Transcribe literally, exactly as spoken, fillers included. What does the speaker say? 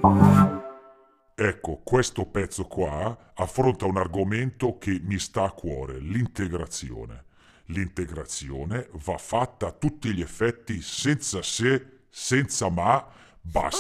Ecco, questo pezzo qua affronta un argomento che mi sta a cuore, l'integrazione. L'integrazione va fatta a tutti gli effetti senza se, senza ma, basta.